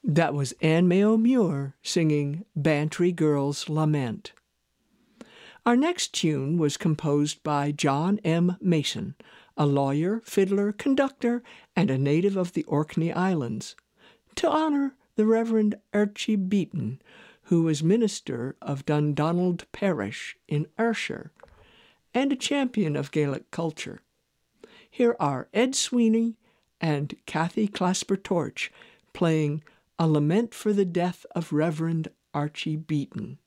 That was Anne Mayo Muir singing Bantry Girl's Lament. Our next tune was composed by John M. Mason, a lawyer, fiddler, conductor, and a native of the Orkney Islands, to honor the Reverend Archie Beaton, who was minister of Dundonald Parish in Ayrshire and a champion of Gaelic culture. Here are Ed Sweeney and Kathy Clasper-Torch playing A Lament for the Death of Reverend Archie Beaton.